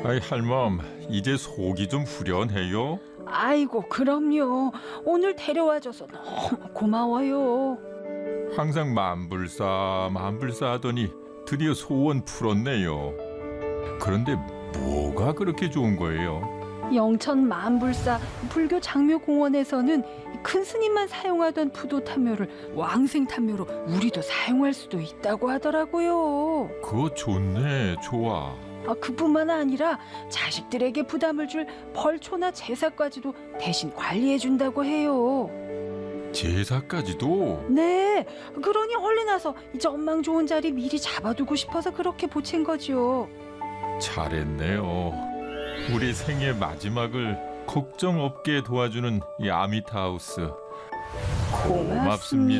아이 할멈, 이제 속이 좀 후련해요? 아이고, 그럼요. 오늘 데려와줘서 너무 고마워요. 항상 만불사 하더니 드디어 소원 풀었네요. 그런데 뭐가 그렇게 좋은 거예요? 영천 만불사 불교 장묘공원에서는 큰 스님만 사용하던 부도탄묘를 왕생탄묘로 우리도 사용할 수도 있다고 하더라고요. 그거 좋네, 좋아. 그뿐만 아니라 자식들에게 부담을 줄 벌초나 제사까지도 대신 관리해준다고 해요. 제사까지도? 네, 그러니 얼른 와서 이 전망 좋은 자리 미리 잡아두고 싶어서 그렇게 보챈 거죠. 잘했네요. 우리 생애 마지막을 걱정 없게 도와주는 이 아미타하우스. 고맙습니다.